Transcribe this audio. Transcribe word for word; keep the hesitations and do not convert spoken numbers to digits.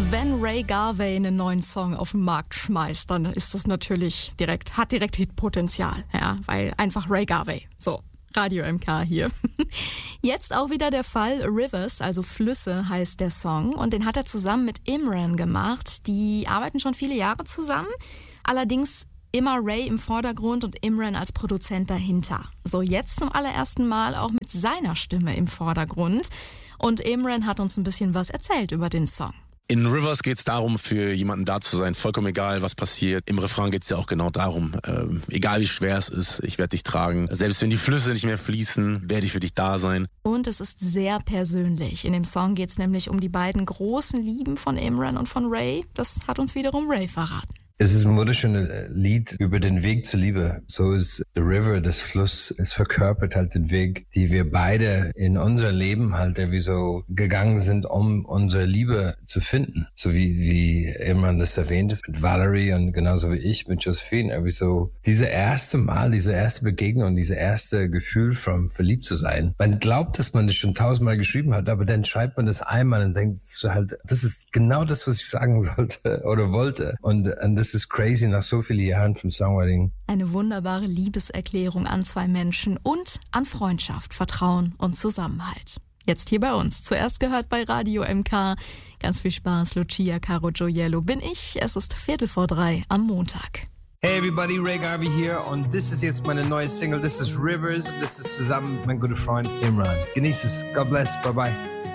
Wenn Ray Garvey einen neuen Song auf den Markt schmeißt, dann ist das natürlich direkt, hat direkt Hitpotenzial, ja, weil einfach Ray Garvey. So, Radio M K hier. Jetzt auch wieder der Fall. Rivers, also Flüsse heißt der Song, und den hat er zusammen mit Imran gemacht. Die arbeiten schon viele Jahre zusammen, allerdings immer Ray im Vordergrund und Imran als Produzent dahinter. So, jetzt zum allerersten Mal auch mit seiner Stimme im Vordergrund. Und Imran hat uns ein bisschen was erzählt über den Song. In Rivers geht es darum, für jemanden da zu sein, vollkommen egal, was passiert. Im Refrain geht es ja auch genau darum, äh, egal wie schwer es ist, ich werde dich tragen. Selbst wenn die Flüsse nicht mehr fließen, werde ich für dich da sein. Und es ist sehr persönlich. In dem Song geht es nämlich um die beiden großen Lieben von Imran und von Ray. Das hat uns wiederum Ray verraten. Es ist ein wunderschönes Lied über den Weg zur Liebe. So ist The River, das Fluss, es verkörpert halt den Weg, die wir beide in unser Leben halt irgendwie so gegangen sind, um unsere Liebe zu finden. So wie, wie Imran das erwähnt mit Valerie und genauso wie ich mit Josephine. Irgendwie so diese erste Mal, diese erste Begegnung, diese erste Gefühl von verliebt zu sein. Man glaubt, dass man das schon tausendmal geschrieben hat, aber dann schreibt man das einmal und denkt halt, das ist genau das, was ich sagen sollte oder wollte. Und, und das ist crazy nach so vielen Jahren vom Songwriting. Eine wunderbare Liebeserklärung an zwei Menschen und an Freundschaft, Vertrauen und Zusammenhalt. Jetzt hier bei uns. Zuerst gehört bei Radio M K. Ganz viel Spaß, Lucia Caro Gioiello bin ich. Es ist Viertel vor drei am Montag. Hey everybody, Ray Garvey hier und das ist jetzt meine neue Single. Das ist Rivers. Das ist zusammen mit meinem guten Freund Imran. Genieß es. God bless. Bye bye.